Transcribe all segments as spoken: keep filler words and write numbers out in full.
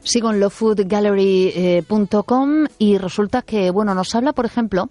Sigo en low food gallery punto com y resulta que, bueno, nos habla, por ejemplo,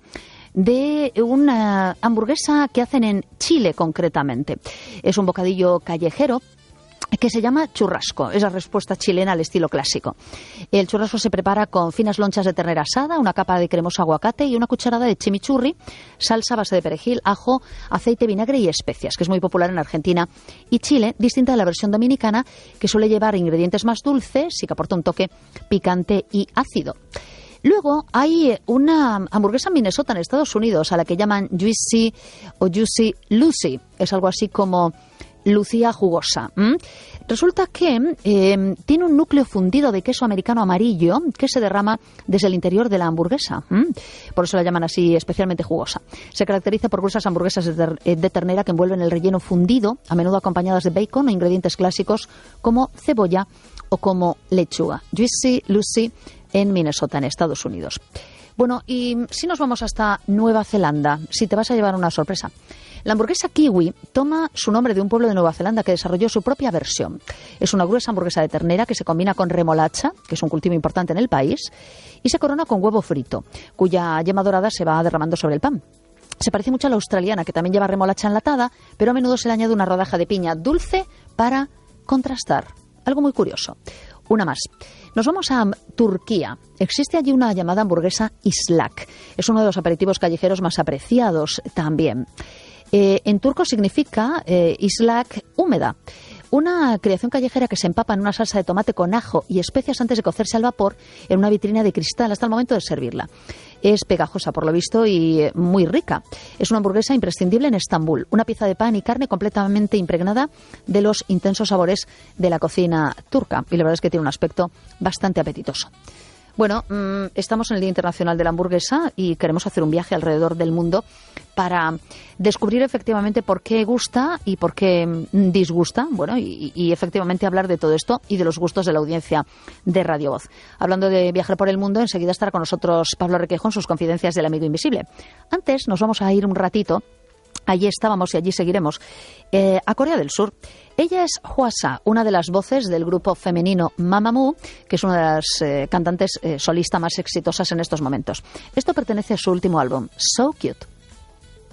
de una hamburguesa que hacen en Chile concretamente. Es un bocadillo callejero que se llama churrasco. Es la respuesta chilena al estilo clásico. El churrasco se prepara con finas lonchas de ternera asada, una capa de cremoso aguacate y una cucharada de chimichurri, salsa a base de perejil, ajo, aceite, vinagre y especias, que es muy popular en Argentina y Chile, distinta de la versión dominicana, que suele llevar ingredientes más dulces y que aporta un toque picante y ácido. Luego hay una hamburguesa en Minnesota, en Estados Unidos, a la que llaman Juicy o Juicy Lucy. Es algo así como Lucía jugosa. ¿Mm? Resulta que eh, tiene un núcleo fundido de queso americano amarillo que se derrama desde el interior de la hamburguesa. ¿Mm? Por eso la llaman así, especialmente jugosa. Se caracteriza por gruesas hamburguesas de, ter de ternera que envuelven el relleno fundido, a menudo acompañadas de bacon o ingredientes clásicos como cebolla o como lechuga. Juicy Lucy en Minnesota, en Estados Unidos. Bueno, y si nos vamos hasta Nueva Zelanda, si te vas a llevar una sorpresa. La hamburguesa kiwi toma su nombre de un pueblo de Nueva Zelanda que desarrolló su propia versión. Es una gruesa hamburguesa de ternera que se combina con remolacha, que es un cultivo importante en el país, y se corona con huevo frito, cuya yema dorada se va derramando sobre el pan. Se parece mucho a la australiana, que también lleva remolacha enlatada, pero a menudo se le añade una rodaja de piña dulce para contrastar. Algo muy curioso. Una más. Nos vamos a Turquía. Existe allí una llamada hamburguesa islak. Es uno de los aperitivos callejeros más apreciados también. Eh, en turco significa eh, islak húmeda. Una creación callejera que se empapa en una salsa de tomate con ajo y especias antes de cocerse al vapor en una vitrina de cristal hasta el momento de servirla. Es pegajosa, por lo visto, y muy rica. Es una hamburguesa imprescindible en Estambul. Una pieza de pan y carne completamente impregnada de los intensos sabores de la cocina turca. Y la verdad es que tiene un aspecto bastante apetitoso. Bueno, mmm, estamos en el Día Internacional de la Hamburguesa y queremos hacer un viaje alrededor del mundo para descubrir efectivamente por qué gusta y por qué disgusta. Bueno, y, y efectivamente hablar de todo esto y de los gustos de la audiencia de Radio Voz. Hablando de viajar por el mundo, enseguida estará con nosotros Pablo Requejo en sus confidencias del amigo invisible. Antes nos vamos a ir un ratito. Allí estábamos y allí seguiremos, eh, a Corea del Sur. Ella es Hwasa, una de las voces del grupo femenino Mamamoo, que es una de las eh, cantantes eh, solistas más exitosas en estos momentos. Esto pertenece a su último álbum, So Cute.